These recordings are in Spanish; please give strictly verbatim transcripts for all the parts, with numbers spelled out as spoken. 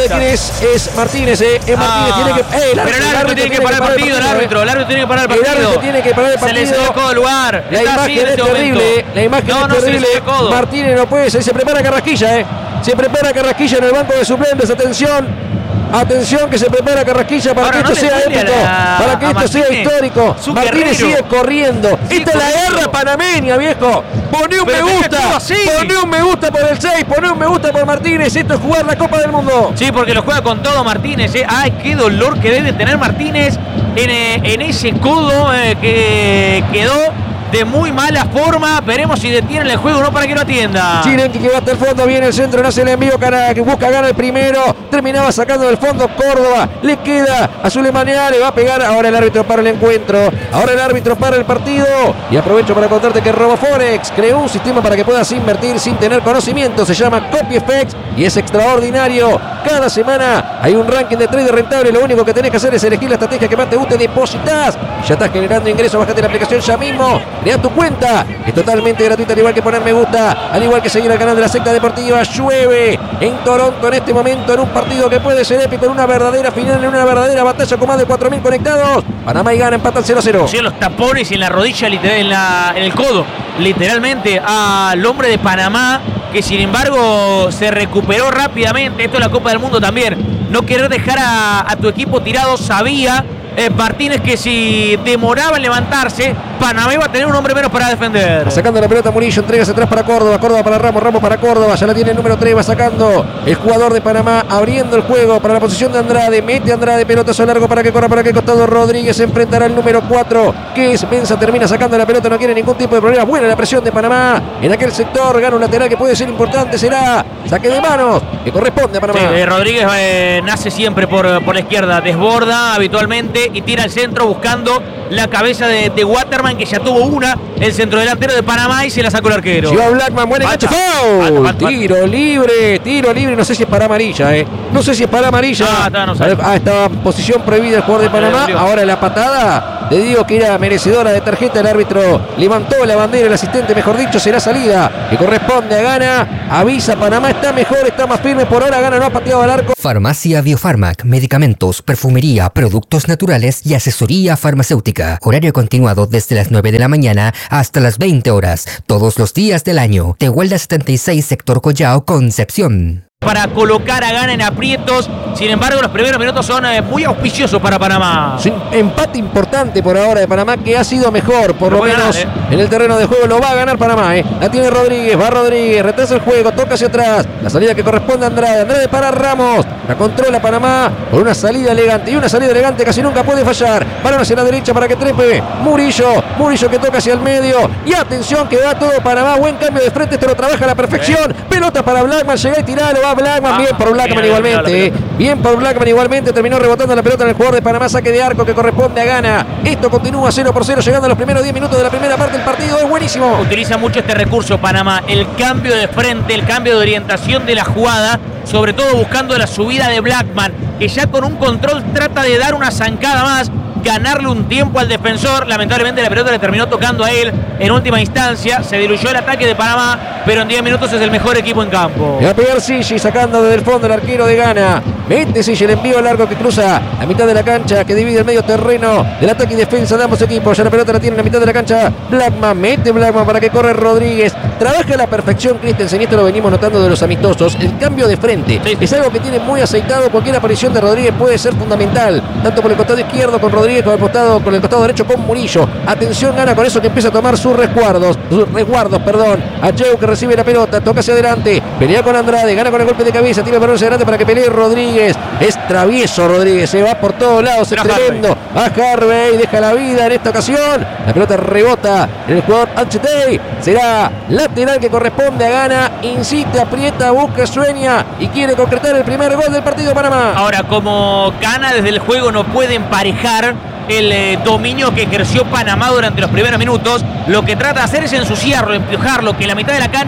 quién es, es Martínez, eh. Es Martínez, ah, tiene que. Eh, el pero el árbitro tiene que parar el partido, el árbitro, el árbitro tiene que parar el partido. El árbitro tiene que parar el partido. Se le sacó del lugar. La Está imagen así en es este terrible, momento. la imagen no, es no terrible. Se le codo. Martínez no puede, se, se prepara Carrasquilla, eh. Se prepara Carrasquilla en el banco de suplentes, atención. Atención que se prepara Carrasquilla para Ahora, que esto no sea épico, la, para que esto sea histórico. Martínez sigue corriendo. Sí, esta es la guerra panameña, viejo. Poné un pero me gusta. Poné un me gusta por el seis, poné un me gusta por Martínez. Esto es jugar la Copa del Mundo. Sí, porque lo juega con todo Martínez. ¿eh? Ay, qué dolor que debe tener Martínez en, eh, en ese codo eh, que quedó de muy mala forma. Veremos si detienen el juego o no para que no atienda. Chirenki que va hasta el fondo, viene el centro, no hace el envío, que busca ganar el primero. Terminaba sacando del fondo Córdoba. Le queda a Sulemaniá, le va a pegar. Ahora el árbitro para el encuentro. Ahora el árbitro para el partido. Y aprovecho para contarte que RoboForex creó un sistema para que puedas invertir sin tener conocimiento. Se llama CopyFX y es extraordinario. Cada semana hay un ranking de trade rentable. Lo único que tenés que hacer es elegir la estrategia que más te guste. Depositas. Ya estás generando ingresos. Bájate la aplicación ya mismo. Crea tu cuenta, es totalmente gratuita, al igual que poner me gusta, al igual que seguir al canal de la secta deportiva. Llueve en Toronto en este momento, en un partido que puede ser épico, en una verdadera final, en una verdadera batalla con más de cuatro mil conectados. Panamá y Ghana empatan cero a cero. Sí, los tapones y en la rodilla, literal, en, la, en el codo, literalmente al hombre de Panamá, que sin embargo se recuperó rápidamente. Esto es la Copa del Mundo también. No querer dejar a, a tu equipo tirado. Sabía Eh, Martínez que si demoraba en levantarse, Panamá iba a tener un hombre menos para defender. Sacando la pelota Murillo, entrega hacia atrás para Córdoba, Córdoba para Ramos, Ramos para Córdoba, ya la tiene el número tres, va sacando el jugador de Panamá, abriendo el juego para la posición de Andrade, mete Andrade, pelotazo largo para que corra para aquel costado. Rodríguez se enfrentará al número cuatro, que es Mensa, termina sacando la pelota, no quiere ningún tipo de problema. Buena la presión de Panamá en aquel sector, gana un lateral que puede ser importante, será saque de manos que corresponde a Panamá. Sí, eh, Rodríguez eh, nace siempre por, por la izquierda, desborda habitualmente y tira al centro buscando la cabeza de, de Waterman, que ya tuvo una, el centrodelantero de Panamá, y se la sacó el arquero. Lleva Blackman, buen enganche, foul, tiro libre, tiro libre, no sé si es para amarilla, eh. No sé si es para amarilla. Ah, está, no sé. Ah, estaba en posición prohibida el jugador de Panamá. Ahora la patada, te digo que era merecedora de tarjeta. El árbitro levantó la bandera, el asistente, mejor dicho, será salida que corresponde a Ghana. Avisa, Panamá está mejor, está más firme por ahora. Ghana no ha pateado al arco. Farmacia Biofarmac, medicamentos, perfumería, productos naturales y asesoría farmacéutica. Horario continuado desde las nueve de la mañana hasta las veinte horas, todos los días del año. Tehuelda setenta y seis, sector Collao, Concepción. Para colocar a Ghana en aprietos. Sin embargo, los primeros minutos son eh, muy auspiciosos para Panamá. Es un empate importante por ahora de Panamá, que ha sido mejor, por lo, lo menos ganar, eh. en el terreno de juego. Lo va a ganar Panamá, eh. La tiene Rodríguez, va Rodríguez, retrasa el juego, toca hacia atrás. La salida que corresponde a Andrade. Andrade para Ramos. La controla Panamá por una salida elegante. Y una salida elegante casi nunca puede fallar. Balón hacia la derecha para que trepe Murillo. Murillo que toca hacia el medio. Y atención que da todo Panamá. Buen cambio de frente, esto lo trabaja a la perfección. Eh. Pelota para Blackman, llega y tirarlo. Va Blackman, ah, bien por Blackman igualmente. Eh. Bien por Blackman igualmente. Terminó rebotando la pelota en el jugador de Panamá. Saque de arco que corresponde a Ghana. Esto continúa cero por cero, llegando a los primeros diez minutos de la primera parte del partido. Es buenísimo. Utiliza mucho este recurso Panamá. El cambio de frente, el cambio de orientación de la jugada. Sobre todo buscando la subida de Blackman, que ya con un control trata de dar una zancada más, ganarle un tiempo al defensor. Lamentablemente la pelota le terminó tocando a él en última instancia. Se diluyó el ataque de Panamá, pero en diez minutos es el mejor equipo en campo. Va a pegar Sigi, sacando desde el fondo el arquero de Ghana. Mete Sigi, el envío largo que cruza la mitad de la cancha, que divide el medio terreno del ataque y defensa de ambos equipos. Ya la pelota la tiene en la mitad de la cancha Blackman. Mete Blackman para que corre Rodríguez. Trabaja a la perfección Christensen, y esto lo venimos notando de los amistosos. El cambio de frente sí. es algo que tiene muy aceitado. Cualquier aparición de Rodríguez puede ser fundamental, tanto por el costado izquierdo con Rodríguez, con el costado, con el costado derecho con Murillo. Atención, Ghana con eso, que empieza a tomar sus resguardos, sus resguardos, perdón. Acheu que recibe la pelota, toca hacia adelante, pelea con Andrade, Gana con el golpe de cabeza, tira el balón hacia adelante para que pelee Rodríguez. Es travieso Rodríguez, se va por todos lados, es tremendo. A Harvey, deja la vida en esta ocasión. La pelota rebota en el jugador H T. Será lateral que corresponde a Ghana. Incita, aprieta, busca, sueña y quiere concretar el primer gol del partido Panamá. Ahora, como Ghana desde el juego no puede emparejar el eh, dominio que ejerció Panamá durante los primeros minutos, lo que trata de hacer es ensuciarlo, empujarlo, que en la mitad de la cancha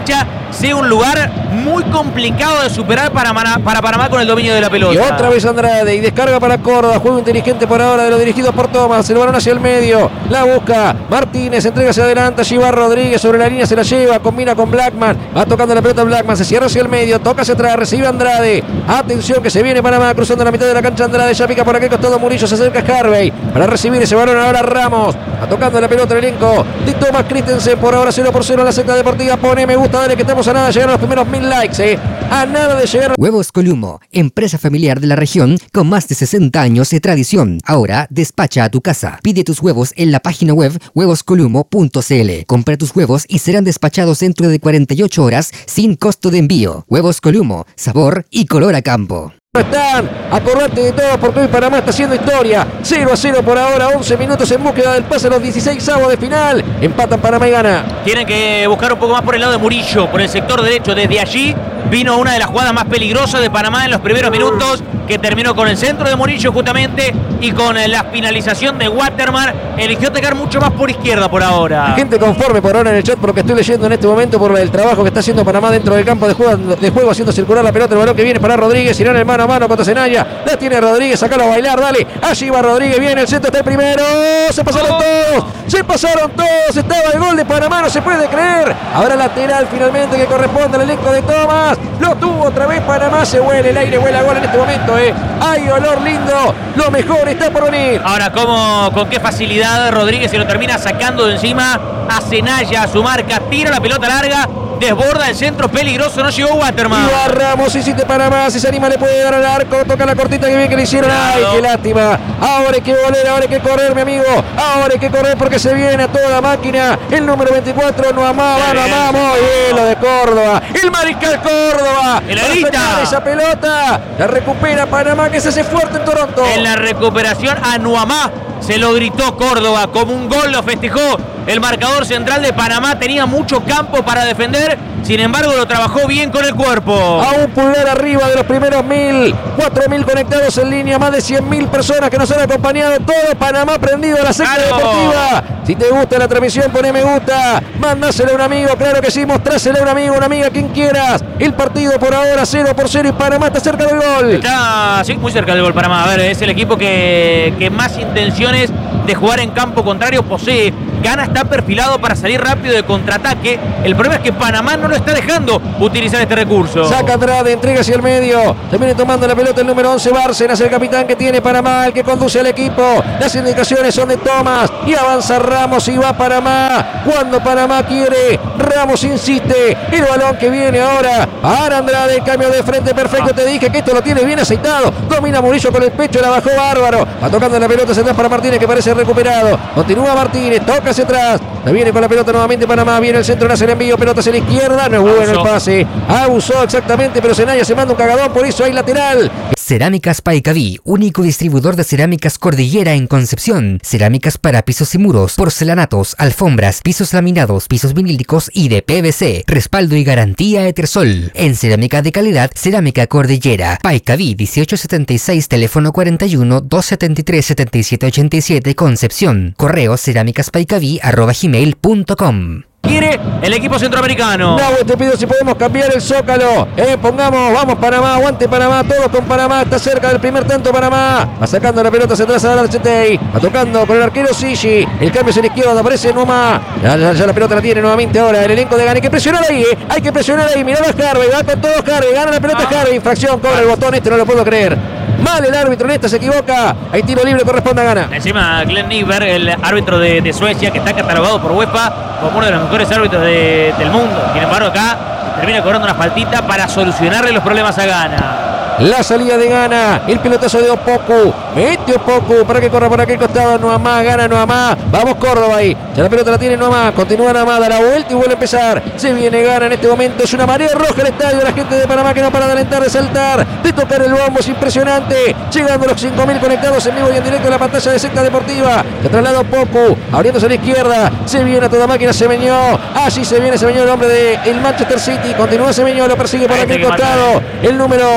sea un lugar muy complicado de superar para, para Panamá con el dominio de la pelota. Y otra vez Andrade y descarga para Córdoba. Juego inteligente por ahora de lo dirigido por Tomás. El balón hacia el medio. La busca Martínez. Entrega hacia adelante. Allí va Rodríguez sobre la línea. Se la lleva. Combina con Blackman. Va tocando la pelota Blackman. Se cierra hacia el medio. Toca hacia atrás. Recibe Andrade. Atención que se viene Panamá. Cruzando la mitad de la cancha Andrade. Ya pica por aquel costado Murillo. Se acerca Harvey para recibir ese balón. Ahora Ramos. Va tocando la pelota el elenco de Tomás Christensen. Por ahora cero por cero en la secta deportiva. Pone me gusta. Dale que estamos a nada de llegar a los primeros mil likes. Eh. A nada de llegar. Huevos Columo, empresa familiar de la región con más de sesenta años de tradición. Ahora despacha a tu casa. Pide tus huevos en la página web huevos columo punto c l. Compra tus huevos y serán despachados dentro de cuarenta y ocho horas sin costo de envío. Huevos Columo, sabor y color a campo. Están, acordate de todo porque hoy Panamá está haciendo historia. cero a cero por ahora, once minutos en búsqueda del pase a los dieciséis avos de final. Empatan Panamá y gana. Tienen que buscar un poco más por el lado de Murillo, por el sector derecho. Desde allí vino una de las jugadas más peligrosas de Panamá en los primeros minutos, que terminó con el centro de Murillo justamente y con la finalización de Waterman. Eligió atacar mucho más por izquierda por ahora. Gente conforme por ahora en el chat por lo que estoy leyendo en este momento por el trabajo que está haciendo Panamá dentro del campo de juego, de juego haciendo circular la pelota. El balón que viene para Rodríguez, irán el mano a mano contra Zenaya. La tiene Rodríguez, sacalo a bailar, dale. Allí va Rodríguez, viene el centro, está el primero. Se pasaron todos, se pasaron todos. Estaba el gol de Panamá, no se puede creer. Ahora lateral finalmente que corresponde al elenco de Tomás. Lo tuvo otra vez Panamá, se huele el aire, huele a gol en este momento. Eh. Hay olor lindo, lo mejor está por venir. Ahora, ¿cómo, con qué facilidad Rodríguez se lo termina sacando de encima a Zenaya, a su marca, tira la pelota larga, desborda el centro peligroso, no llegó Waterman. Y va Ramos, hiciste Panamá, si se anima le puede dar al arco, toca la cortita que bien que le hicieron. Ay, qué lástima. Ahora hay que volver, ahora hay que correr, mi amigo. Ahora hay que correr porque se viene a toda máquina. El número veinticuatro, Noamá, va Noamá, muy bien lo de Córdoba. El Mariscal Córdoba. El Arita. Esa pelota, la recupera Panamá que se hace fuerte en Toronto. En la recuperación a Noamá se lo gritó Córdoba, como un gol lo festejó. El marcador central de Panamá tenía mucho campo para defender, sin embargo lo trabajó bien con el cuerpo. A un pulgar arriba de los primeros mil, cuatro mil conectados en línea, más de cien mil personas que nos han acompañado, todo Panamá prendido a la secta ¡Claro! deportiva. Si te gusta la transmisión, poné me gusta, mandásela a un amigo, claro que sí, mostrásela a un amigo, una amiga, quien quieras. El partido por ahora cero por cero y Panamá está cerca del gol. Está sí, muy cerca del gol Panamá. A ver, es el equipo que, que más intenciones de jugar en campo contrario posee. Gana está perfilado para salir rápido de contraataque. El problema es que Panamá no lo está dejando utilizar este recurso. Saca Andrade, entrega hacia el medio. Se viene tomando la pelota el número once, Bárcenas, el capitán que tiene Panamá, el que conduce al equipo. Las indicaciones son de Tomás. Y avanza Ramos y va Panamá. Cuando Panamá quiere, Ramos insiste. El balón que viene ahora para Andrade. El cambio de frente perfecto. Ah. Te dije que esto lo tiene bien aceitado. Domina Murillo con el pecho, la bajó bárbaro. Va tocando la pelota hacia atrás para Martínez, que parece recuperado. Continúa Martínez, toca hacia atrás. La viene con la pelota nuevamente Panamá. Viene el centro, nace el envío. Pelota hacia la izquierda. No es bueno el pase. Abusó exactamente, pero Zenaya se manda un cagadón. Por eso hay lateral. Cerámicas Paicaví, único distribuidor de cerámicas Cordillera en Concepción. Cerámicas para pisos y muros, porcelanatos, alfombras, pisos laminados, pisos vinílicos y de P V C. Respaldo y garantía Etersol. En cerámica de calidad, Cerámica Cordillera. Paicaví dieciocho setenta y seis, teléfono cuarenta y uno, doscientos setenta y tres, setenta y siete ochenta y siete, Concepción. Correo cerámicaspaicaví arroba gmail punto com. Quiere el equipo centroamericano. No, te pido si podemos cambiar el zócalo. Eh, pongamos, vamos Panamá, aguante Panamá, todos con Panamá, está cerca del primer tanto Panamá. Va sacando la pelota hacia atrás a la Chetey. Va tocando con el arquero Sigi. El cambio es en la izquierda, aparece Noma. Ya, ya, ya la pelota la tiene nuevamente ahora el elenco de Gana. Hay que presionar ahí, eh. Hay que presionar ahí. Mirá a Harvey, va con todo Harvey. Gana la pelota ah. Harvey. Infracción, cobra el botón, este no lo puedo creer. Mal el árbitro en esta, se equivoca. Hay tiro libre, corresponde a Gana. Encima Glenn Nyberg, el árbitro de, de Suecia, que está catalogado por UEFA como uno de los mejores árbitros de, del mundo. Sin embargo, acá termina cobrando una faltita para solucionarle los problemas a Gana. La salida de Gana, el pelotazo de Opoku, mete Opoku para que corra por aquel costado. Noamá, Gana Noamá, vamos Córdoba ahí, ya la pelota la tiene Noamá, continúa Noamá, da la vuelta y vuelve a empezar. Se viene Gana en este momento, es una marea roja el estadio, la gente de Panamá que no para de alentar, de saltar, de tocar el bombo, es impresionante. Llegando a los cinco mil conectados en vivo y en directo a la pantalla de Secta Deportiva. Se traslada Opoku, abriéndose a la izquierda, se viene a toda máquina Semeñó, allí se viene Semeñó, el hombre del Manchester City, continúa Semeñó, lo persigue por aquel costado, el número catorce.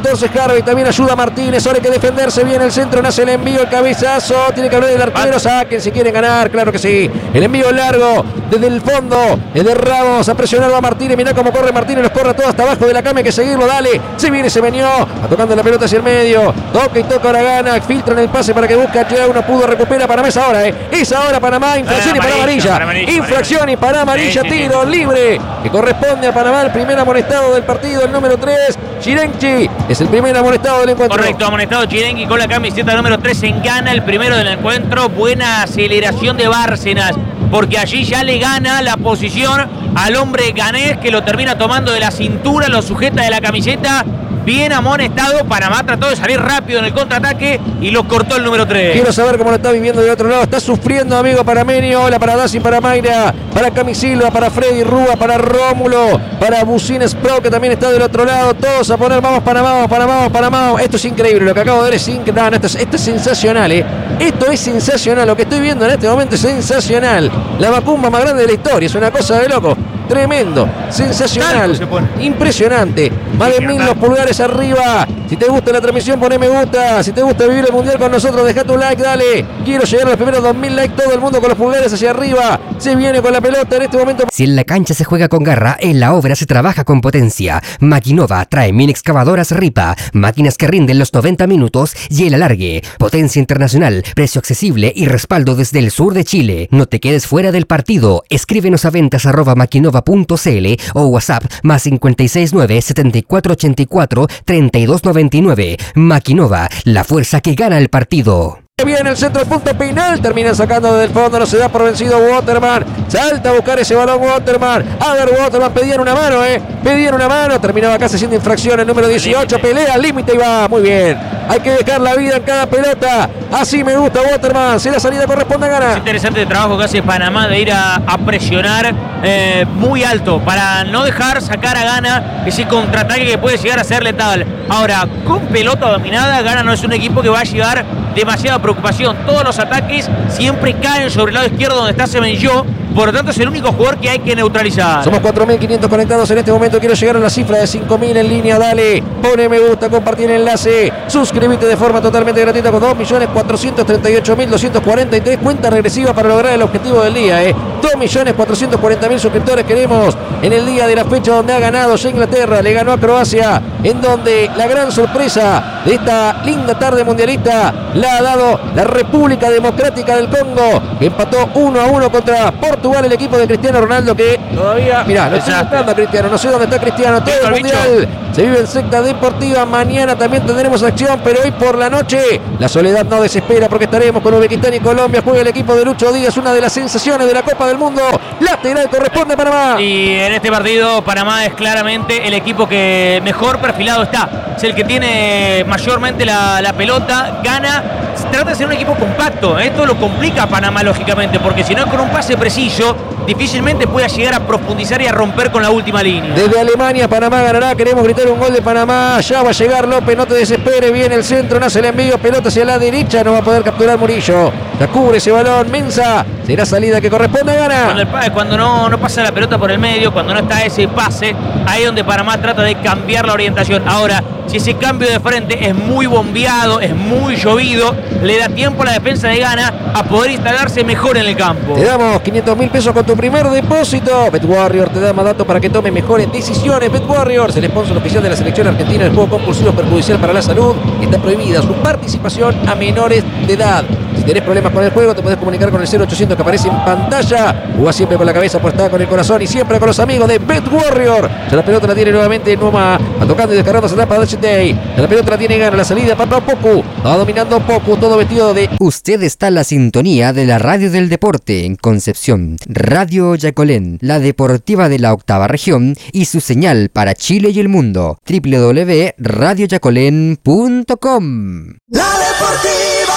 catorce Harvey, también ayuda a Martínez, ahora hay que defenderse bien el centro, nace el envío, el cabezazo, tiene que hablar del arquero, saquen si quieren ganar, claro que sí, el envío largo, desde el fondo, es de Ramos, a presionar a Martínez, mirá cómo corre Martínez, los corre todo hasta abajo de la cama, hay que seguirlo, dale, se viene, se venió, a tocando la pelota hacia el medio, toca y toca, ahora gana, filtran el pase para que busque a Cheu, no pudo, recupera Panamá, es ahora, eh, es ahora Panamá, infracción y para amarilla, para amarilla, infracción y para amarilla, sí, sí, tiro sí. libre, que corresponde a Panamá, el primer amonestado del partido, el número tres, Chirenchi, es el primer amonestado del encuentro. Correcto, amonestado Chirenki con la camiseta número tres en gana, el primero del encuentro. Buena aceleración de Bárcenas, porque allí ya le gana la posición al hombre ganés, que lo termina tomando de la cintura, lo sujeta de la camiseta. Bien amonestado, Panamá trató de salir rápido en el contraataque y lo cortó el número tres. Quiero saber cómo lo está viviendo del otro lado. Está sufriendo, amigo panameño. Hola para Dacin, para Mayra, para Camisilva, para Freddy Rúa, para Rómulo, para Bucín Sprout, que también está del otro lado. Todos a poner, vamos Panamá, vamos Panamá, vamos Panamá. Esto es increíble, lo que acabo de ver es increíble. No, no, esto, es, esto es sensacional, ¿eh? Esto es sensacional, lo que estoy viendo en este momento es sensacional. La macumba más grande de la historia, es una cosa de loco. Tremendo, sensacional, impresionante. Más de mil los pulgares arriba. Si te gusta la transmisión, poné me gusta. Si te gusta vivir el mundial con nosotros, deja tu like, dale. Quiero llegar a los primeros dos mil likes, todo el mundo con los pulgares hacia arriba. Se viene con la pelota en este momento. Si en la cancha se juega con garra, en la obra se trabaja con potencia. Maquinova trae mini excavadoras Ripa, máquinas que rinden los noventa minutos y el alargue. Potencia internacional, precio accesible y respaldo desde el sur de Chile. No te quedes fuera del partido. Escríbenos a ventas arroba maquinova punto cl o WhatsApp más cinco seis nueve, siete cuatro ocho cuatro, tres dos nueve nueve. Maquinova, la fuerza que gana el partido. Viene el centro del punto penal, termina sacando desde el fondo, no se da por vencido Waterman, salta a buscar ese balón Waterman, a ver Waterman, pedían una mano, eh, pedían una mano, terminaba casi siendo infracción el número dieciocho, pelea al límite y va, muy bien, hay que dejar la vida en cada pelota, así me gusta Waterman, si la salida corresponde a ganar. Es interesante el trabajo que hace Panamá de ir a, a presionar eh, muy alto, para no dejar sacar a Gana ese contraataque que puede llegar a ser letal. Ahora, con pelota dominada, Gana no es un equipo que va a llevar demasiada preocupación. Todos los ataques siempre caen sobre el lado izquierdo donde está Semenyo. Por lo tanto, es el único jugador que hay que neutralizar. Somos cuatro mil quinientos conectados en este momento. Quiero llegar a la cifra de cinco mil en línea. Dale, pone me gusta, compartir el enlace. Suscríbete de forma totalmente gratuita con dos millones cuatrocientos treinta y ocho mil doscientos cuarenta y tres. Cuenta regresiva para lograr el objetivo del día. Eh. dos millones cuatrocientos cuarenta mil suscriptores queremos en el día de la fecha donde ha ganado ya Inglaterra. Le ganó a Croacia. En donde la gran sorpresa de esta linda tarde mundialista la ha dado la República Democrática del Congo, que empató uno a uno contra Portugal, el equipo de Cristiano Ronaldo, que todavía, mirá, lo estoy buscando a Cristiano, no sé dónde está Cristiano, todo el mundial se vive en secta deportiva. Mañana también tendremos acción, pero hoy por la noche la soledad no desespera, porque estaremos con Uzbekistán y Colombia. Juega el equipo de Lucho Díaz, una de las sensaciones de la Copa del Mundo. Lateral corresponde a Panamá. Y en este partido Panamá es claramente el equipo que mejor perfilado está, es el que tiene mayormente la, la pelota, gana. Trata de ser un equipo compacto, esto lo complica a Panamá lógicamente, porque si no es con un pase preciso, difícilmente pueda llegar a profundizar y a romper con la última línea. Desde Alemania, Panamá ganará, queremos gritar un gol de Panamá, ya va a llegar López, no te desesperes, viene el centro, nace el envío, pelota hacia la derecha, no va a poder capturar Murillo, la cubre ese balón, Mensa, será salida que corresponde a Gana. Cuando, el, cuando no, no pasa la pelota por el medio, cuando no está ese pase, ahí es donde Panamá trata de cambiar la orientación. Ahora, si ese cambio de frente es muy bombeado, es muy llovido, le da tiempo a la defensa de Gana a poder instalarse mejor en el campo. Te damos quinientos mil pesos con tu primer depósito. BetWarrior te da más datos para que tome mejores decisiones. BetWarrior es el sponsor oficial de la selección argentina del juego compulsivo perjudicial para la salud. Está prohibida su participación a menores de edad. Si tenés problemas con el juego, te podés comunicar con el cero ochocientos que aparece en pantalla. Jugá siempre con la cabeza puesta con el corazón y siempre con los amigos de BetWarrior. Ya la pelota la tiene nuevamente Numa, va tocando y descargando, se da para Day. La pelota la tiene Gana, la salida para Poku. Va dominando Poku, todo vestido de... Usted está en la sintonía de la radio del deporte en Concepción. Radio Yacolén, la deportiva de la octava región y su señal para Chile y el mundo. doble u doble u doble u punto radio yacolén punto com. La deportiva.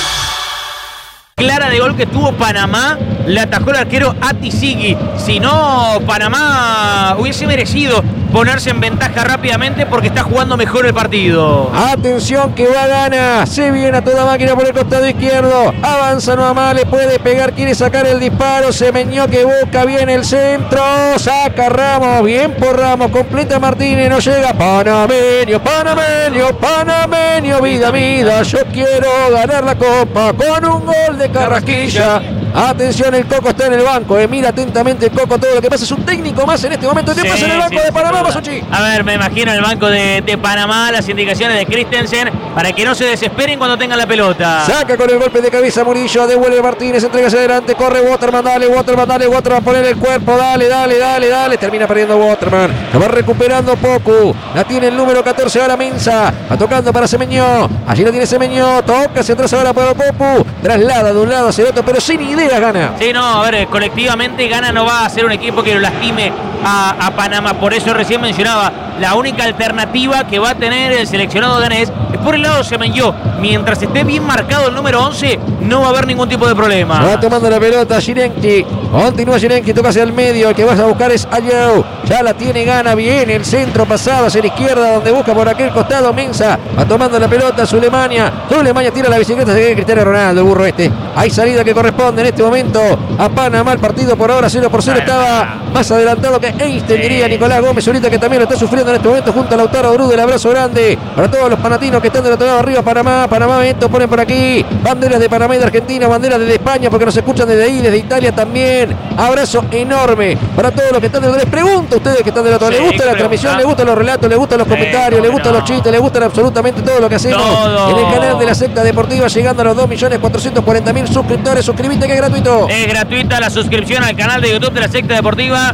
Clara de gol que tuvo Panamá, le atajó el arquero Ati Sigui. Si no, Panamá hubiese merecido, ponerse en ventaja rápidamente porque está jugando mejor el partido. Atención que va Gana, se viene a toda máquina por el costado izquierdo, avanza nomás, le puede pegar, quiere sacar el disparo, Semenyo que busca bien el centro, saca Ramos, bien por Ramos, completa Martínez, no llega, panameño, panameño, panameño, vida, vida, yo quiero ganar la copa con un gol de Carrasquilla. Atención, el Coco está en el banco, eh. Mira atentamente el Coco todo lo que pasa. Es un técnico más en este momento. ¿Qué Sí, pasa en el banco sí, de Panamá, sin duda. Masucci? A ver, me imagino en el banco de, de Panamá las indicaciones de Christensen para que no se desesperen cuando tengan la pelota. Saca con el golpe de cabeza Murillo, devuelve Martínez, entrega hacia adelante, corre Waterman, dale, Waterman, dale, Waterman, poner el cuerpo, dale, dale, dale, dale. Termina perdiendo Waterman. Lo va recuperando Poku. La tiene el número catorce ahora Mensah. Va tocando para Semenyo. Allí lo tiene Semenyo. Toca hacia atrás ahora para Poku. Traslada de un lado hacia el otro, pero sin ideas Gana. Sí, no, a ver, colectivamente Gana no va a ser un equipo que lo lastime a, a Panamá. Por eso recién mencionaba, la única alternativa que va a tener el seleccionado ganés es por el lado de Semenyo. Mientras esté bien marcado el número once, no va a haber ningún tipo de problema. Va tomando la pelota Zirenki. Continúa Zirenki, toca hacia el medio. El que vas a buscar es Ayew. Ya la tiene Gana. Bien el centro pasado hacia la izquierda, donde busca por aquel costado Mensah. Va tomando la pelota Sulemania. Sulemania tira la bicicleta. Se queda Cristiano Ronaldo, el burro este. Hay salida que corresponde en este momento a Panamá. El partido por ahora cero por cero. Estaba más adelantado que Einstein, diría Nicolás Gómez. Ahorita que también lo está sufriendo en este momento junto a Lautaro Bru. El abrazo grande para todos los panatinos que están del otro lado arriba. Panamá, Panamá, esto ponen por aquí. Banderas de Panamá y de Argentina, banderas desde España porque nos escuchan desde ahí, desde Italia también. Abrazo enorme para todos los que están del otro lado. Les pregunto a ustedes que están del otro lado, ¿les gusta la transmisión? ¿Les gustan los relatos? ¿Les gustan los comentarios? ¿Les gustan los chistes? ¿Les gustan absolutamente todo lo que hacemos Todo. en el canal de la Secta Deportiva? Llegando a los dos millones cuatrocientos cuarenta mil suscriptores. Suscribite que es gratuito. Es gratuita la suscripción al canal de YouTube de la Secta Deportiva.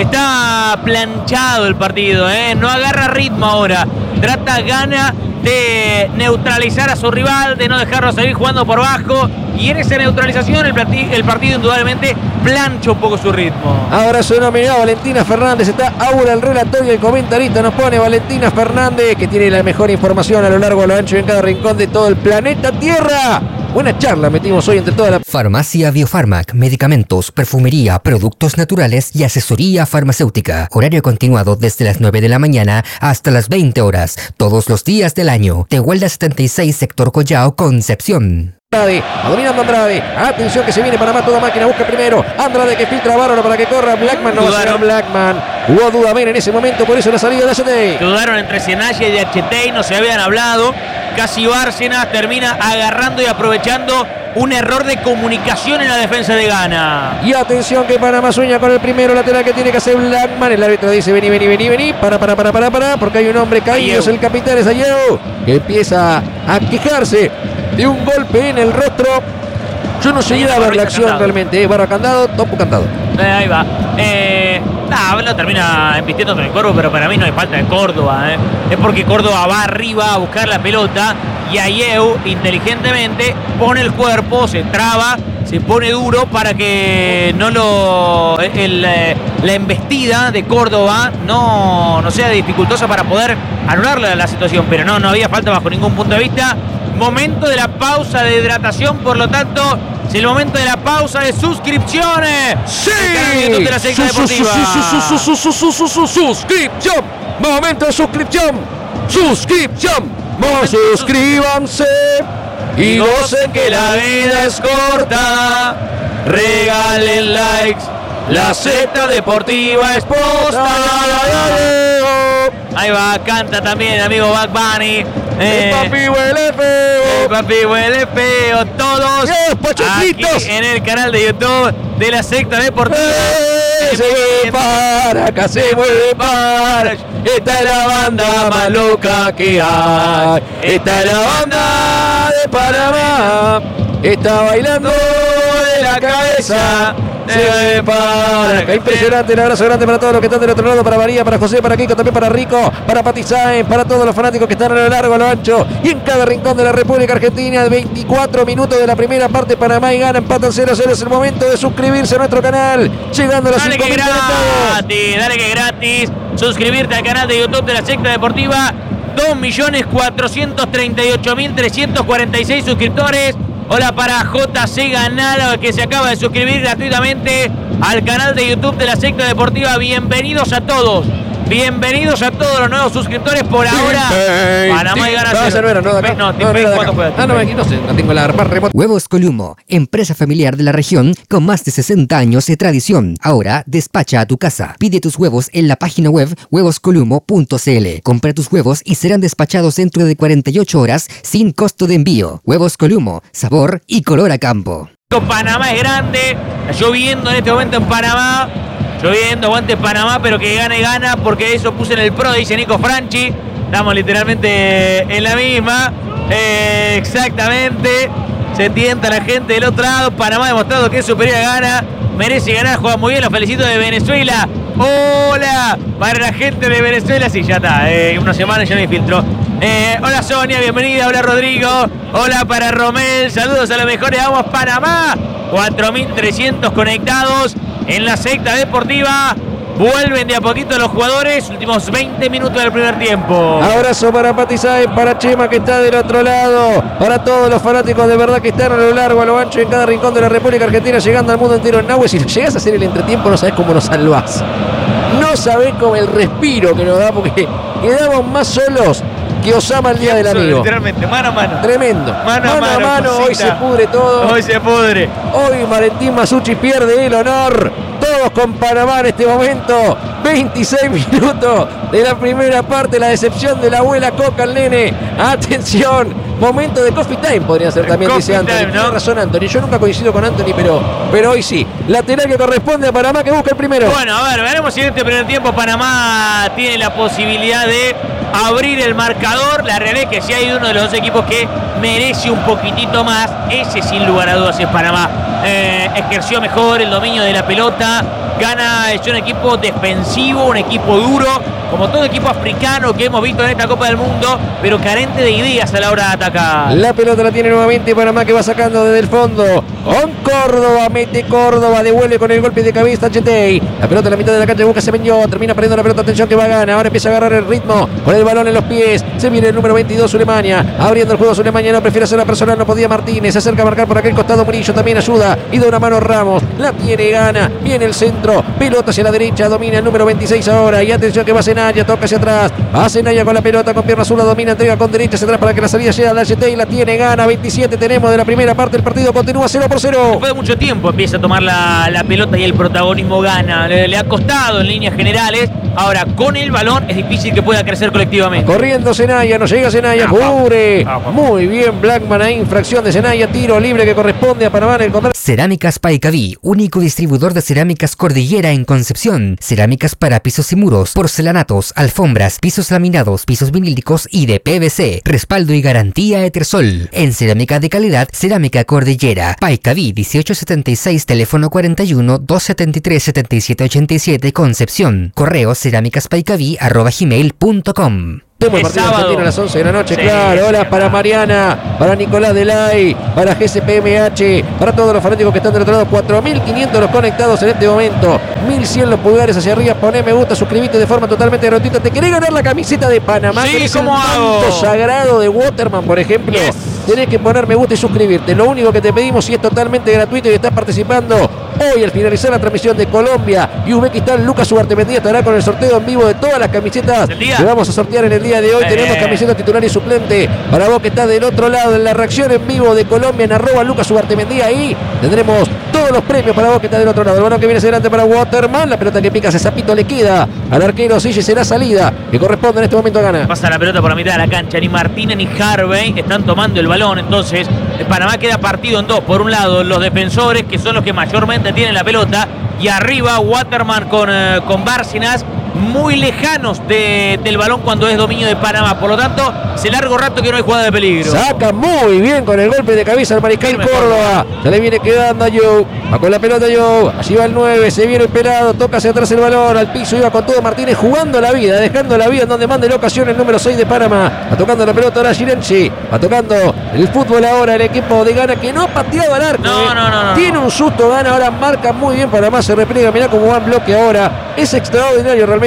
Está planchado el partido, ¿eh? No agarra ritmo ahora. Trata Gana de neutralizar a su rival, de no dejarlo seguir jugando por bajo. Y en esa neutralización el, partido, el partido indudablemente plancha un poco su ritmo. Ahora se nominado Valentina Fernández. Está Aura, el relator y el comentarista. Nos pone Valentina Fernández, que tiene la mejor información a lo largo, a lo ancho y en cada rincón de todo el planeta Tierra. Buena charla metimos hoy entre toda la... Farmacia Biofarmac, medicamentos, perfumería, productos naturales y asesoría farmacéutica. Horario continuado desde las nueve de la mañana hasta las veinte horas, todos los días del año. Tehuelda setenta y seis, sector Collao, Concepción. Andrade, va dominando Andrade. Atención que se viene Panamá, toda máquina, busca primero. Andrade que filtra a Bárbaro para que corra. Blackman no va a ser Blackman. Hubo duda en ese momento, por eso la salida de H T. Dudaron entre Senaya y H T y no se habían hablado. Casi Bárcenas termina agarrando y aprovechando un error de comunicación en la defensa de Gana. Y atención que Panamá sueña con el primero lateral que tiene que hacer Blackman. El árbitro dice vení, vení, vení, vení. Para, para, para, para, para. Porque hay un hombre caído, es el capitán, es Ayew, que empieza a quejarse de un golpe en el rostro. Yo no llegué a ver la acción candado. realmente. ¿eh? Barra candado, topo candado. Eh, ahí va. Eh, nah, lo termina embistiendo con el Córdoba, pero para mí no hay falta de Córdoba. ¿eh? Es porque Córdoba va arriba a buscar la pelota y Ayew inteligentemente pone el cuerpo, se traba, se pone duro para que no lo el, la embestida de Córdoba no, no sea dificultosa para poder anularle la situación. Pero no, no había falta bajo ningún punto de vista. Momento de la pausa de hidratación, por lo tanto, es el momento de la pausa de suscripciones. ¡Sí! De la Secta Deportiva. Suscripción. Momento de suscripción. Suscripción. Suscríbanse y gocen que la vida es corta. Regalen likes. La Secta Deportiva es posta. Ahí va, canta también, amigo Bad Bunny. Eh, el papi huele feo. El papi huele feo. Todos aquí en el canal de YouTube de la Secta Deportiva. Eh, se mueve para, acá se mueve para. Esta es la banda más loca que hay. Esta es la banda de Panamá. Está bailando de la cabeza. Se mueve para acá. Impresionante, un abrazo grande para todos los que están del otro lado, para María, para José, para Kiko, también para Rico, para Pati Sáenz, para todos los fanáticos que están a lo largo, a lo ancho y en cada rincón de la República Argentina. veinticuatro minutos de la primera parte, Panamá y Gana empatan cero a cero. Es el momento de suscribirse a nuestro canal, llegando a las dale cinco que mil gratis, dale que gratis, suscribirte al canal de YouTube de la Secta Deportiva. dos millones cuatrocientos treinta y ocho mil trescientos cuarenta y seis suscriptores. Hola para J C Ganalo, que se acaba de suscribir gratuitamente al canal de YouTube de la Secta Deportiva. Bienvenidos a todos. Bienvenidos a todos los nuevos suscriptores. Por ahora, Panamá y Ghana. No, esa no era, no, de acá. No, No, no era de acá. Ah, no, aquí no sé, no tengo la arma remota. Huevos Columo, empresa familiar de la región con más de sesenta años de tradición. Ahora despacha a tu casa. Pide tus huevos en la página web huevos columo punto c l. Compra tus huevos y serán despachados dentro de cuarenta y ocho horas sin costo de envío. Huevos Columo, sabor y color a campo. Panamá es grande, está lloviendo en este momento en Panamá. Lloviendo, aguante Panamá, pero que gane, gana, porque eso puse en el pro, dice Nico Franchi. Estamos literalmente en la misma. Eh, exactamente. Se tienta la gente del otro lado. Panamá ha demostrado que es superior a Ghana. Merece ganar, juega muy bien. Los felicito de Venezuela. Hola. Para la gente de Venezuela. Sí, ya está. Eh, una semana ya me filtró. Eh, hola Sonia, bienvenida. Hola Rodrigo. Hola para Romel. Saludos a los mejores. Vamos Panamá. cuatro mil trescientos conectados en la secta deportiva. Vuelven de a poquito los jugadores. Últimos veinte minutos del primer tiempo. Abrazo para Pati Sáenz, para Chema que está del otro lado, para todos los fanáticos de verdad que están a lo largo, a lo ancho en cada rincón de la República Argentina, llegando al mundo entero en Nahue. Si llegas a hacer el entretiempo no sabés cómo nos salvás. No sabés cómo el respiro que nos da, porque quedamos más solos que Osama el día del amigo. Literalmente, mano a mano. Tremendo. Mano a mano, mano, a mano hoy cosita. se pudre todo. Hoy se pudre. Hoy Valentín Masucci pierde el honor. Todos con Panamá en este momento. veintiséis minutos de la primera parte. La decepción de la abuela Coca al nene. Atención. Momento de coffee time podría ser también, Coffee dice Anthony. time, ¿no? Tiene razón Anthony. Yo nunca coincido con Anthony, pero, pero hoy sí. Lateral que corresponde a Panamá que busca el primero. Bueno, a ver, veremos si en este primer tiempo Panamá tiene la posibilidad de abrir el marcador. La realidad es que si hay uno de los dos equipos que merece un poquitito más, ese sin lugar a dudas es Panamá. Eh, ejerció mejor el dominio de la pelota. Ghana es un equipo defensivo, un equipo duro, como todo equipo africano que hemos visto en esta Copa del Mundo, pero carente de ideas a la hora de atacar. La pelota la tiene nuevamente Panamá que va sacando desde el fondo. Con Córdoba, mete Córdoba, devuelve con el golpe de cabeza Chetey. La pelota en la mitad de la cancha busca Semenyo, termina perdiendo la pelota, atención que va a Ghana. Ahora empieza a agarrar el ritmo con el balón en los pies. Se viene el número veintidós Sulemania, abriendo el juego Sulemania, no prefiere hacer la personal, no podía Martínez. Se acerca a marcar por aquel costado, Murillo también ayuda y da una mano Ramos. La tiene Ghana, viene el centro, pelota hacia la derecha, domina el número veintiséis ahora. Y atención que va Zenaya, toca hacia atrás. Va Zenaya con la pelota, con pierna zurda, domina, entrega con derecha hacia atrás para que la salida sea la Chetey. La tiene Ghana, veintisiete tenemos de la primera parte. El partido continúa cero por cero. Después de mucho tiempo empieza a tomar la, la pelota y el protagonismo Ghana. Le, le ha costado en líneas generales. Ahora con el balón es difícil que pueda crecer colectivamente. Corriendo Zenaya, no llega Zenaya, cubre. Muy bien Blackman, ahí infracción de Zenaya, tiro libre que corresponde a Panamá en el contrario. Cerámicas Paicaví, único distribuidor de cerámicas Cordillera en Concepción. Cerámicas para pisos y muros, porcelanatos, alfombras, pisos laminados, pisos vinílicos y de P V C. Respaldo y garantía Etersol. En cerámica de calidad, Cerámica Cordillera. Paicaví dieciocho setenta y seis, teléfono cuarenta y uno, doscientos setenta y tres, setenta y siete ochenta y siete, Concepción. Correo cerámicaspaicaví arroba gmail punto com. Tenemos el partido argentino a las once de la noche, Sí, claro. Hola sí, para Mariana, para Nicolás Delay, para G C P M H, para todos los fanáticos que están del otro lado. cuatro mil quinientos los conectados en este momento. mil cien los pulgares hacia arriba. Poné me gusta, suscribite de forma totalmente gratuita. ¿Te querés ganar la camiseta de Panamá? Sí, ¿Querés ¿cómo el hago? manto sagrado de Waterman, por ejemplo? Yes. Tenés que poner me gusta y suscribirte. Lo único que te pedimos, y es totalmente gratuito y estás participando hoy al finalizar la transmisión de Colombia y Uzbekistán, Lucas Ugartemendia estará con el sorteo en vivo de todas las camisetas ¿El día? que vamos a sortear en el día de hoy. Eh. Tenemos camiseta titular y suplente para vos que estás del otro lado en la reacción en vivo de Colombia en arroba Lucas Ugartemendia. Ahí tendremos todos los premios para vos que estás del otro lado. El balón que viene hacia adelante para Waterman. La pelota que pica ese zapito le queda al arquero Sille. Será salida que corresponde en este momento a Ghana. Pasa la pelota por la mitad de la cancha. Ni Martínez ni Harvey están tomando el balón. Entonces, Panamá queda partido en dos. Por un lado, los defensores, que son los que mayormente tienen la pelota. Y arriba, Waterman con, eh, con Bárcenas, muy lejanos de, del balón cuando es dominio de Panamá. Por lo tanto, hace largo rato que no hay jugada de peligro. Saca muy bien con el golpe de cabeza al mariscal Firme, Córdoba. Se le viene quedando a Joe. Va con la pelota Joe. Allí va el nueve. Se viene el pelado. Toca hacia atrás el balón. Al piso iba con todo Martínez jugando la vida. Dejando la vida en donde manda la ocasión el número seis de Panamá. Va tocando la pelota ahora Girenchi. Va tocando el fútbol ahora el equipo de Ghana que no ha pateado al arco. No, eh. no, no, no. Tiene un susto Ghana. Ahora marca muy bien Panamá. Se repliega. Mirá cómo va en bloque ahora. Es extraordinario realmente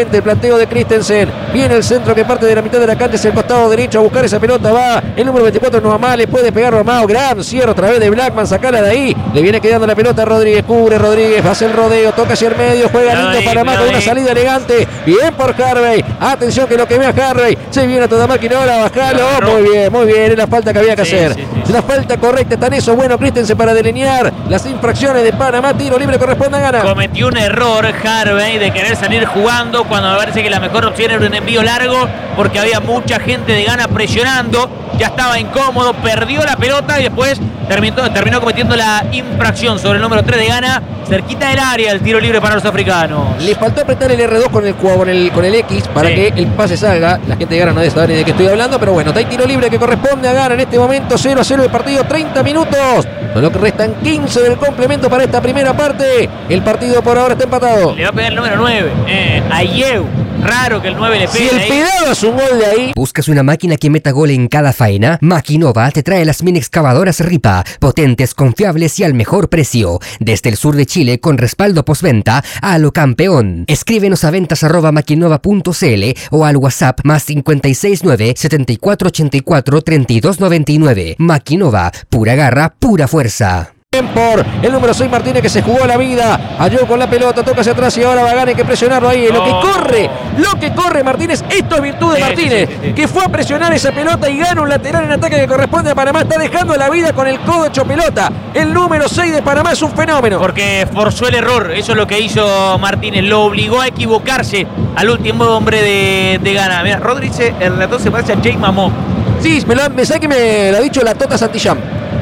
diferente el planteo de Christensen. Viene el centro que parte de la mitad de la cancha, es el costado derecho a buscar esa pelota. Va el número veinticuatro, Noamá, le puede pegar Romao. Gran cierre otra vez de Blackman, sacala de ahí. Le viene quedando la pelota a Rodríguez, cubre Rodríguez, hace el rodeo, toca hacia el medio, juega lindo Panamá con una salida elegante. Bien por Harvey. Atención que lo que vea Harvey. Se viene a toda máquina ahora, bajalo. Muy bien, muy bien. Es la falta que había que sí, hacer. Sí, sí, es la falta correcta. Está en eso. Bueno, Christensen para delinear las infracciones de Panamá. Tiro libre corresponde a Gana. Cometió un error Harvey de querer salir jugando cuando me parece que la mejor opción era un envío largo porque había mucha gente de Gana presionando. Ya estaba incómodo, perdió la pelota y después terminó, terminó cometiendo la infracción sobre el número tres de Gana, cerquita del área, el tiro libre para los africanos. Le faltó apretar el erre dos con el, con el, con el X para sí. que el pase salga. La gente de Gana no debe saber ni de qué estoy hablando, pero bueno, hay tiro libre que corresponde a Gana en este momento. Cero a cero el partido, treinta minutos. Solo que restan quince del complemento para esta primera parte. El partido por ahora está empatado. Le va a pegar el número nueve, eh, Ayew. Raro que el nueve le pegue. Si el pedado es un gol de ahí. ¿Buscas una máquina que meta gol en cada faena? Maquinova te trae las mini excavadoras Ripa, potentes, confiables y al mejor precio. Desde el sur de Chile con respaldo postventa a lo campeón. Escríbenos a ventas arroba maquinova punto cl o al WhatsApp más cincuenta y seis nueve, setenta y cuatro ochenta y cuatro, treinta y dos noventa y nueve. Maquinova, pura garra, pura fuerza. Por el número seis Martínez que se jugó la vida, halló con la pelota, toca hacia atrás y ahora va a ganar, hay que presionarlo ahí, lo que corre, lo que corre Martínez, esto es virtud de Martínez, sí, sí, sí, sí. que fue a presionar esa pelota y gana un lateral en ataque que corresponde a Panamá, está dejando la vida con el codo hecho pelota, el número seis de Panamá es un fenómeno. Porque forzó el error, eso es lo que hizo Martínez, lo obligó a equivocarse al último hombre de, de Gana. Mira, Rodríguez, el relator se parece a Jay Mamó. Sí, me, lo, me sabe que me lo ha dicho la Tota Santillán.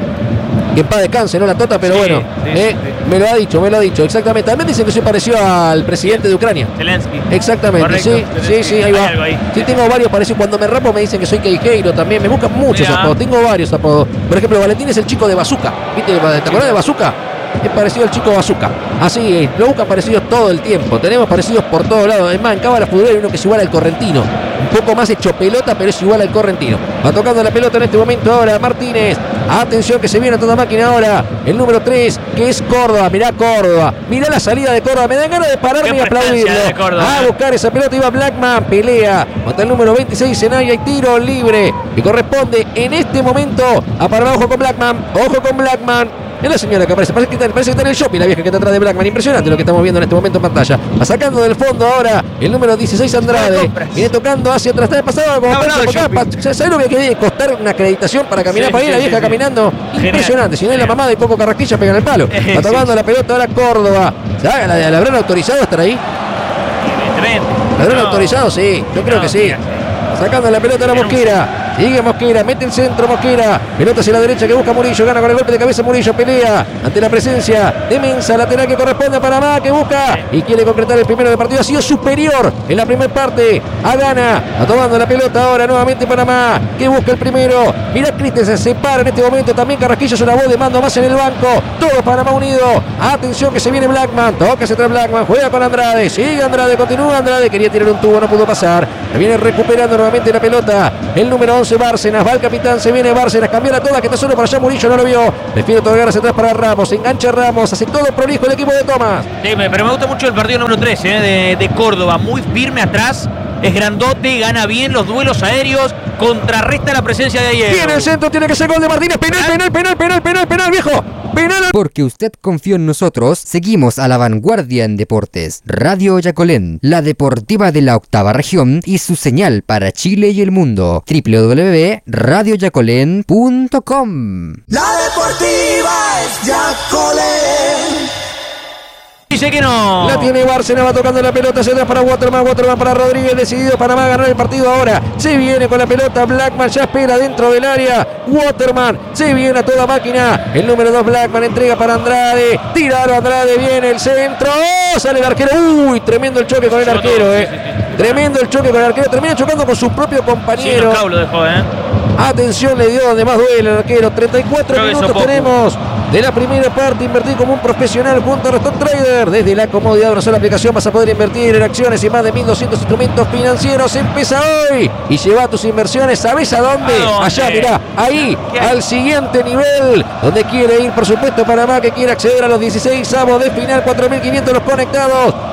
Que en paz descanse, ¿no? La Tota, pero sí, bueno, sí, eh, sí. me lo ha dicho, me lo ha dicho, exactamente. También dicen que soy parecido al presidente de Ucrania. Zelensky. Exactamente, Correcto, sí, Zelensky. sí, sí, ahí va. Ahí. Sí, tengo varios parecidos. Cuando me rapo me dicen que soy Queijeiro también. Me buscan muchos Mira. apodos, tengo varios apodos. Por ejemplo, Valentín es el chico de Bazooka. ¿Viste? ¿Te acordás de Bazooka? Es parecido al chico Bazooka. Así es, lo buscan parecidos todo el tiempo. Tenemos parecidos por todos lados. Es más, en Cábala Fútbol hay uno que es igual al Correntino. Un poco más hecho pelota, pero es igual al Correntino. Va tocando la pelota en este momento ahora Martínez. Atención que se viene a toda máquina ahora. El número tres, que es Córdoba. Mirá Córdoba. Mirá la salida de Córdoba. Me dan ganas de pararme y aplaudirlo. A buscar esa pelota iba Blackman. Pelea contra el número veintiséis, Senaya, y tiro libre. Que corresponde en este momento a Panamá. Ojo con Blackman. Ojo con Blackman. Es la señora que aparece, parece que, está, parece que está en el shopping, la vieja que está atrás de Blackman. Impresionante lo que estamos viendo en este momento en pantalla. Va sacando del fondo ahora el número dieciséis, Andrade. Viene tocando hacia atrás. Está pasado como ¿sabes lo que quiere costar una acreditación para caminar sí, para ir? Sí, la vieja sí, caminando. Sí. Impresionante. Si no es la mamá de Coco Carrasquilla, pegan el palo. Va tocando sí. la pelota ahora Córdoba. ¿La, la, la habrán autorizado estar ahí? ¿La habrán no. autorizado? Sí, yo creo no, que sí. Sacando la pelota a la Mosquera. Sigue Mosquera, mete el centro Mosquera. Pelota hacia la derecha que busca Murillo. Gana con el golpe de cabeza Murillo. Pelea ante la presencia de Mensa. Lateral que corresponde a Panamá, que busca y quiere concretar el primero del partido. Ha sido superior en la primera parte a Gana. A tomando la pelota ahora nuevamente Panamá, que busca el primero. Mirá, Christensen se para en este momento. También Carrasquillo es una voz de mando más en el banco. Todo Panamá unido. Atención que se viene Blackman. Toca hacia atrás Blackman. Juega con Andrade. Sigue Andrade. Continúa Andrade. Quería tirar un tubo. No pudo pasar. Viene recuperando nuevamente la pelota. El número once Bárcenas. Va el capitán. Se viene Bárcenas. Cambió toda que está solo para allá. Murillo no lo vio. Prefiere tocar hacia atrás para Ramos. Engancha Ramos. Hace todo prolijo el equipo de Tomás. Sí, pero me gusta mucho el partido número trece eh, de, de Córdoba. Muy firme atrás. Es grandote. Gana bien los duelos aéreos. Contrarresta la presencia de ayer. Tiene el centro. Tiene que ser gol de Martínez. Penal, penal, penal, penal, penal, penal, viejo. Penal. Porque usted confió en nosotros, seguimos a la vanguardia en deportes. Radio Yacolén, la deportiva de la octava región y su señal para Chile y el mundo. doble u doble u doble u punto radio yacolén punto com. La deportiva es Yacolén. Dice que no. La tiene Bárcenas, va tocando la pelota hacia atrás para Waterman, Waterman para Rodríguez, decidido Panamá a ganar el partido ahora. Se viene con la pelota, Blackman ya espera dentro del área. Waterman se viene a toda máquina. El número dos Blackman entrega para Andrade. Tiraron Andrade, viene el centro. ¡Oh! Sale el arquero. Uy, tremendo el choque con el arquero, eh. Tremendo el choque con el arquero. Termina chocando con su propio compañero. Sí, lo dejó, eh. Atención, le dio donde más duele el arquero. treinta y cuatro Creo minutos tenemos de la primera parte. Invertir como un profesional junto a Restón Trader. Desde la comodidad de una sola aplicación vas a poder invertir en acciones y más de mil doscientos instrumentos financieros. Empieza hoy y lleva tus inversiones. ¿Sabes a dónde? ¿A dónde? Allá, mirá, ahí, al siguiente nivel. Donde quiere ir, por supuesto, Panamá, que quiere acceder a los dieciséis avos de final. cuatro mil quinientos los conectados.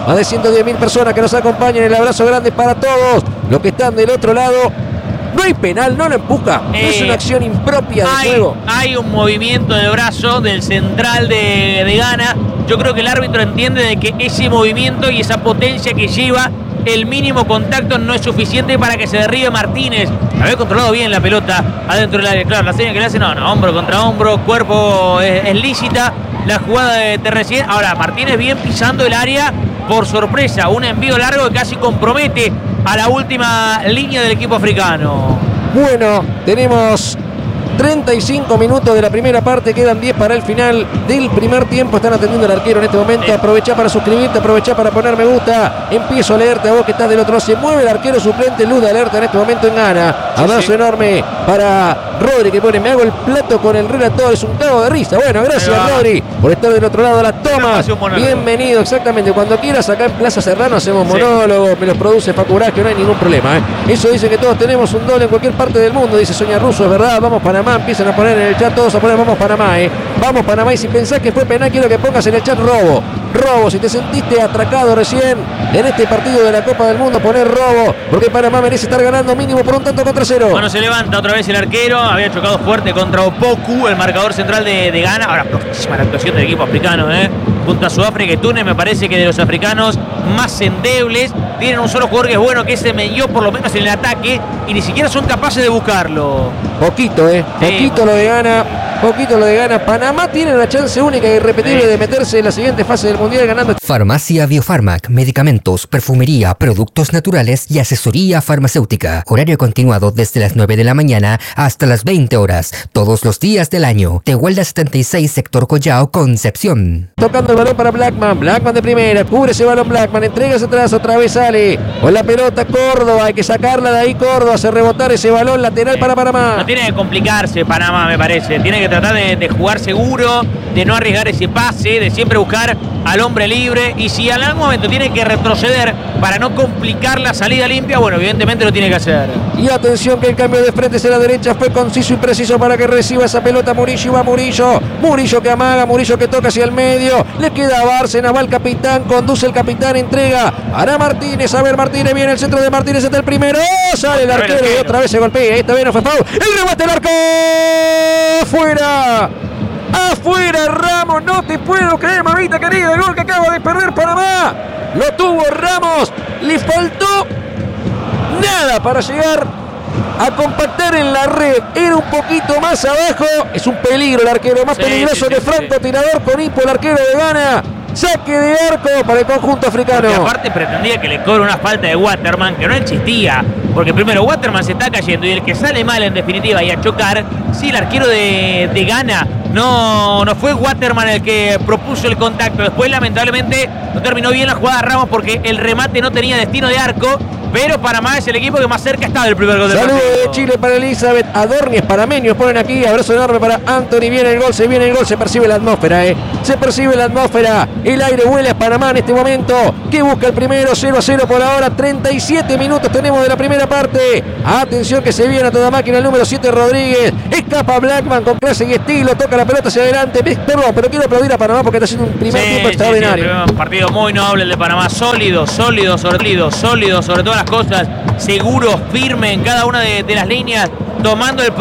Más de ciento diez mil personas que nos acompañan. El abrazo grande para todos los que están del otro lado. No hay penal, no lo empuja. No eh, es una acción impropia de hay, juego. Hay un movimiento de brazo del central de, de Ghana. Yo creo que el árbitro entiende de que ese movimiento y esa potencia que lleva, el mínimo contacto no es suficiente para que se derribe Martínez. Había controlado bien la pelota adentro del área. Claro, la señal que le hace, no, no, hombro contra hombro, cuerpo es, es lícita la jugada de Terrecién. Ahora, Martínez bien pisando el área. Por sorpresa, un envío largo que casi compromete a la última línea del equipo africano. Bueno, tenemos treinta y cinco minutos de la primera parte, quedan diez para el final del primer tiempo. Están atendiendo al arquero en este momento. Aprovecha para suscribirte, aprovecha para poner me gusta. Empiezo a leerte a vos que estás del otro lado. Se mueve el arquero suplente, luz de alerta en este momento en Ghana. Abrazo sí, sí. enorme para Rodri que pone, me hago el plato con el relator. Es un cago de risa. Bueno, gracias Rodri por estar del otro lado de las tomas. Bienvenido, exactamente. Cuando quieras acá en Plaza Serrano hacemos sí. monólogos, me los produce Facurás, que no hay ningún problema. ¿eh? Eso dice que todos tenemos un doble en cualquier parte del mundo, dice Sonia Russo, es verdad. Vamos Panamá, empiezan a poner en el chat todos a poner vamos Panamá, eh. Vamos Panamá, y si pensás que fue penal, quiero que pongas en el chat robo. Robo, si te sentiste atracado recién en este partido de la Copa del Mundo, poner robo, porque Panamá merece estar ganando mínimo por un tanto contra cero. Bueno, se levanta otra vez el arquero, había chocado fuerte contra Opoku, el marcador central de, de Ghana. Ahora, próxima la actuación del equipo africano, eh. Junto a Sudáfrica y Túnez, me parece que de los africanos más endebles. Tienen un solo jugador que es bueno, que es Semenyo, por lo menos en el ataque, y ni siquiera son capaces de buscarlo. Poquito, eh. Sí. Poquito lo de Ghana. Poquito lo de Ghana. Panamá tiene una chance única e irrepetible sí. de meterse en la siguiente fase del Mundial ganando. Farmacia Biofarmac, medicamentos, perfumería, productos naturales y asesoría farmacéutica. Horario continuado desde las nueve de la mañana hasta las veinte horas, todos los días del año. Tehuelda setenta y seis, sector Collao, Concepción. Tocando el balón para Blackman. Blackman de primera. Cubre ese balón Blackman. Entrega hacia atrás. Otra vez sale. Con la pelota Córdoba. Hay que sacarla de ahí Córdoba. Hace rebotar ese balón lateral sí. para Panamá. No tiene que complicarse Panamá, me parece. Tiene que tratar de, de jugar seguro, de no arriesgar ese pase, de siempre buscar al hombre libre. Y si en algún momento tiene que retroceder para no complicar la salida limpia, bueno, evidentemente lo tiene que hacer. Y atención que el cambio de frente hacia la derecha fue conciso y preciso para que reciba esa pelota Murillo. Y va Murillo. Murillo que amaga, Murillo que toca hacia el medio. Le queda a Bárcenas, va el capitán, conduce el capitán, entrega. Hará Martínez, a ver Martínez, viene el centro de Martínez, está el primero. Sale el arquero y otra vez se golpea. Esta vez no fue foul. El remate del arco. ¡Fuera! ¡Afuera, Ramos! No te puedo creer, mamita querida. El gol que acaba de perder Panamá. Lo tuvo Ramos. Le faltó nada para llegar a compactar en la red. Era un poquito más abajo. Es un peligro el arquero. Más sí, peligroso sí, que sí, Franco, sí. tirador con hipo el arquero de Ghana. Saque de arco para el conjunto africano. Porque aparte pretendía que le cobre una falta de Waterman que no existía. Porque primero Waterman se está cayendo y el que sale mal en definitiva y a chocar, sí, el arquero de, de Ghana. No, no fue Waterman el que propuso el contacto. Después lamentablemente no terminó bien la jugada Ramos porque el remate no tenía destino de arco. Pero Panamá es el equipo que más cerca está del primer gol del partido. Saludos de Chile para Elizabeth Adornies, panameños ponen aquí. Abrazo enorme para Anthony. Viene el gol, se viene el gol, se percibe la atmósfera, eh. Se percibe la atmósfera. El aire huele a Panamá en este momento. Que busca el primero, cero a cero por ahora. treinta y siete minutos tenemos de la primera parte. Atención que se viene a toda máquina el número siete Rodríguez. Escapa Blackman con clase y estilo. Toca la pelota hacia adelante. Perdón, pero quiero aplaudir a Panamá porque está haciendo un primer sí, tiempo sí, extraordinario. Sí, un partido muy noble el de Panamá. Sólido, sólido, sólido, sólido sobre todas las cosas. Seguro, firme en cada una de, de las líneas, tomando el